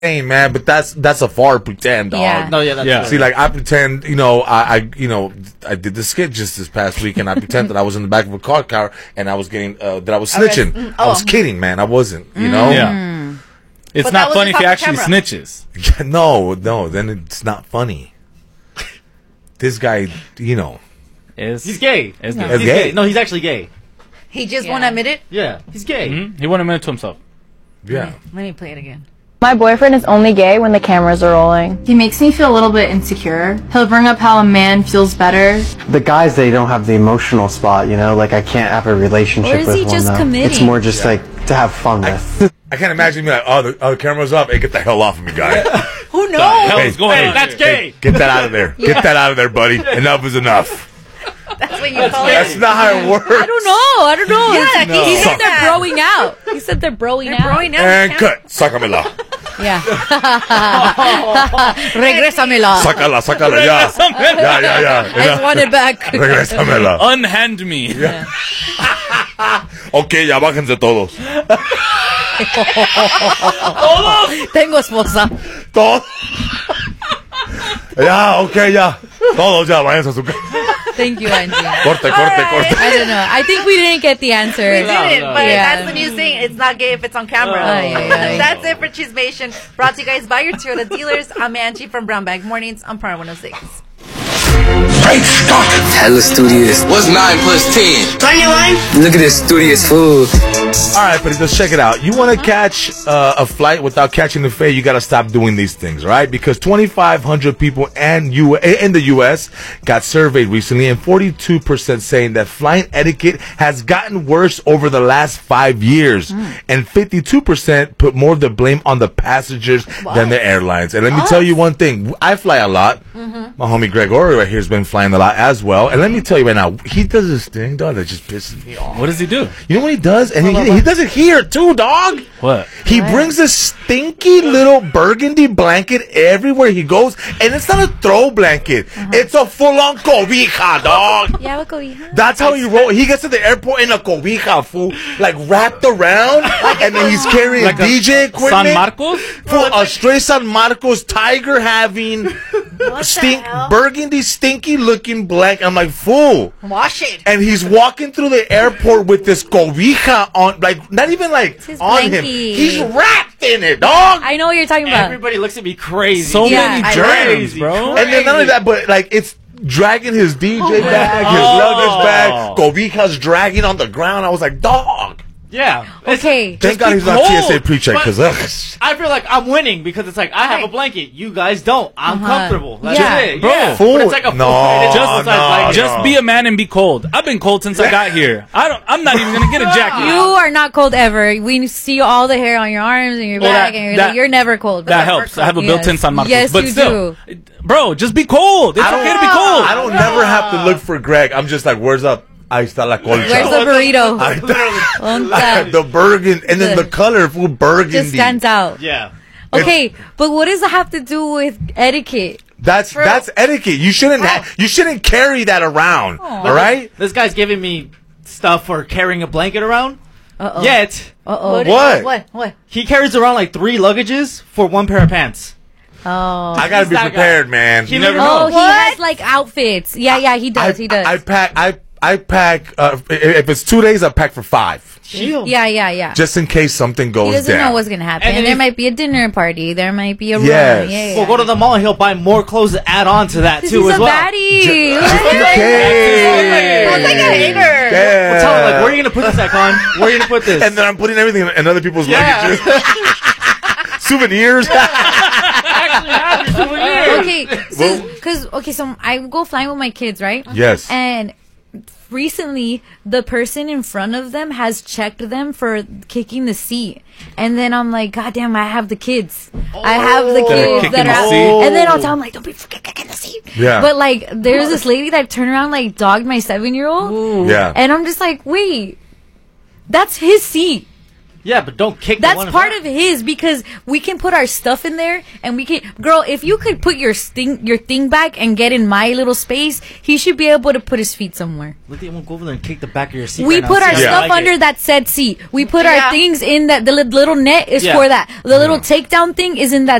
Hey man, but that's a far pretend, dog. Yeah. No, yeah, that's See, like I pretend, I did the skit just this past week, and I pretend that I was in the back of a car and I was getting that I was snitching. I was kidding, man. I wasn't, Yeah. It's But not that funny if he wasn't actually off the snitches. Yeah, no, then it's not funny. This guy, Is He's gay. Is No. gay. He's gay. No, he's actually gay. He just won't admit it. Yeah, he's gay. He won't admit it to himself. yeah. Let me play it again. My boyfriend is only gay when the cameras are rolling. He makes me feel a little bit insecure. He'll bring up how a man feels better. The guys, they don't have the emotional spot, like I can't have a relationship Or is with he one. just though. committing? It's more just like to have fun with. I can't imagine me like, the camera's up. Hey, get the hell off of me, guy. Who knows? Hell is going on. That's gay. Get that out of there. Get that out of there, buddy. Enough is enough. That's what you call That's it. not how it works. I don't know. Yeah, he No. said they're broing out. He said they're broing out. Broing out. And cut. Sácamela. Yeah. Regrésamela. Sácala, ya. Ya. I just want it back. Regrésamela. Unhand me. Ok, ya bájense todos. Tengo esposa. Todos. Ya, ok, ya. Todos ya, váyanse a su casa. Thank you, Angie. Corte. I don't know. I think we didn't get the answer. We didn't, but Yeah. that's the new thing. It's not gay if it's on camera. That's it for Chismation. Brought to you guys by your Toyota dealers. I'm Angie from Brown Bag Mornings on Power 106. Hella studious. What's 9 plus 10? 21. Look at this studious fool. All right, but let's check it out. You want to catch a flight without catching the fare, you got to stop doing these things, right? Because 2,500 people in the U.S. got surveyed recently, and 42% saying that flying etiquette has gotten worse over the last 5 years. And 52% put more of the blame on the passengers than the airlines. And let me tell you one thing. I fly a lot. My homie Gregory right here has been flying a lot as well. And let me tell you right now, he does this thing, dog, that just pisses me off. What does he do? You know what he does? And he does it here too, dog. What? He brings a stinky little burgundy blanket everywhere he goes, and it's not a throw blanket. It's a full-on cobija, dog. Yeah, what cobija? That's how he roll. He gets to the airport in a cobija, fool, like wrapped around, and then he's carrying Like a DJ equipment. San Marcos? Fool, a straight San Marcos tiger having burgundy, stinky looking blanket. I'm like, fool. Wash it. And he's walking through the airport with this cobija on, like, not even like his on him. blankie. He's wrapped in it, dog. I know what you're talking about. Everybody looks at me crazy. So Yeah, many I germs, know. bro. And then not only that, but like it's dragging his DJ bag, his luggage bag. Cobija's dragging on the ground. I was like, dog. Yeah. Okay. Thank God he's not cold, TSA pre-check but- because I feel like I'm winning because it's like I have a blanket, you guys don't. I'm comfortable. That's Yeah. it. Bro. Yeah. Fool. But it's like a No, full-fitted no, full-size blanket. Just be a man and be cold. I've been cold since I got here. I'm not even gonna get a jacket. You are not cold ever. We see all the hair on your arms and your Well, back, that- and that- you're never cold. That helps. I have a built-in San Marcos. Yes, but you still, do. bro, just be cold. It's okay to be cold. I don't never have to look for Greg. I'm just like, where's up? Ahí está la colcha. Where's the burrito? Ahí está. Onta. The burgundy, and then the colorful burgundy. Just stands out. Yeah. Okay, but what does that have to do with etiquette? That's etiquette. You shouldn't carry that around. All right? This guy's giving me stuff for carrying a blanket around. Yet, What? he carries around like 3 luggages for 1 pair of pants. Oh. I gotta be that prepared, man. You never Oh, know. he has like outfits. Yeah, he does. He does. I pack. If it's 2 days, I pack for 5, Yeah. just in case something goes He doesn't down. know what's gonna happen. And then there if- might be a dinner party. There might be a Yes. run. Yeah. We'll go to the mall and he'll buy more clothes to add on to that He's too a as well. baddie. Just in case. Sounds like a hater. Yeah. We'll tell him like, where are you gonna put this, Icon? Where are you gonna put this? And then I'm putting everything in other people's Yeah. luggages. Souvenirs. Okay, so I go flying with my kids, right? Yes. And recently, the person in front of them has checked them for kicking the seat. And then I'm like, God damn, I have the kids. I have the kids kicking that the are. seat. And then I'll tell them, like, don't be freaking kicking the seat. Yeah. But, like, there's this lady that turned around, like, dogged my 7-year-old. Yeah. And I'm just like, wait, that's his seat. Yeah, but don't kick. That's part of his, because we can put our stuff in there, and we can. Girl, if you could put your thing back and get in my little space, he should be able to put his feet somewhere. Look, won't go over there and kick the back of your seat. We put our stuff under that said seat. We put our things in that. The little net is for that. The little takedown thing is in that